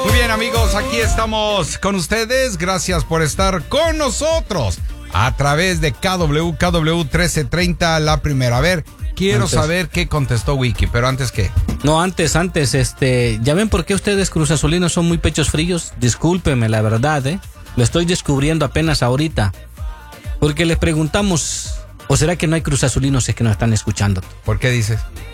Muy bien, amigos, aquí estamos con ustedes. Gracias por estar con nosotros a través de KW 1330, la primera. A ver, quiero saber qué contestó Wiki, pero antes qué. No, antes, ¿ya ven por qué ustedes cruzazulinos son muy pechos fríos? Discúlpeme, la verdad, lo estoy descubriendo apenas ahorita. Porque les preguntamos, ¿o será que no hay cruzazulinos es que nos están escuchando? ¿Por qué dices?